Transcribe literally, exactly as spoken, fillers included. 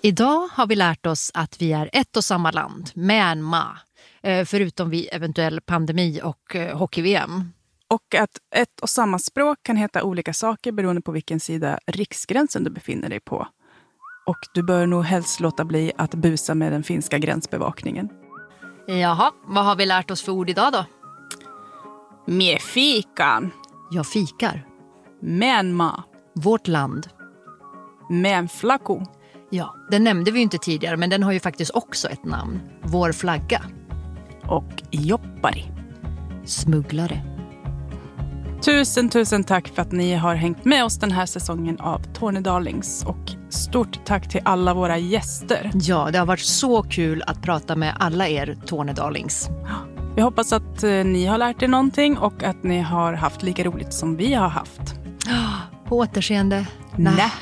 Idag har vi lärt oss att vi är ett och samma land, Myanmar, förutom vid eventuell pandemi och hockey-V M. Och att ett och samma språk kan heta olika saker beroende på vilken sida riksgränsen du befinner dig på. Och du bör nog helst låta bli att busa med den finska gränsbevakningen. Jaha, vad har vi lärt oss för ord idag då? Mie fikan. Jag fikar. Myanmar. Vårt land. Män flaku. Ja, den nämnde vi ju inte tidigare, men den har ju faktiskt också ett namn. Vår flagga. Och jobbari. Smugglare. Tusen, tusen tack för att ni har hängt med oss den här säsongen av Tornedalings. Och stort tack till alla våra gäster. Ja, det har varit så kul att prata med alla er Tornedalings. Vi hoppas att ni har lärt er någonting och att ni har haft lika roligt som vi har haft. På återseende. Nä.